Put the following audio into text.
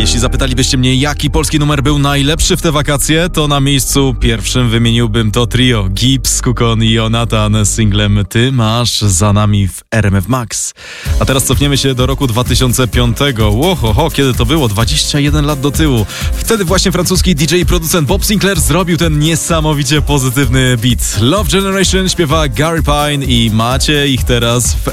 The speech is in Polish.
Jeśli zapytalibyście mnie, jaki polski numer był najlepszy w te wakacje, to na miejscu pierwszym wymieniłbym to trio Gibbs, Kukon i Jonathan z singlem Ty masz za nami w RMF Max. A teraz cofniemy się do roku 2005. Łohoho, kiedy to było? 21 lat do tyłu. Wtedy właśnie francuski DJ i producent Bob Sinclair zrobił ten niesamowicie pozytywny beat. Love Generation śpiewa Gary Pine i macie ich teraz w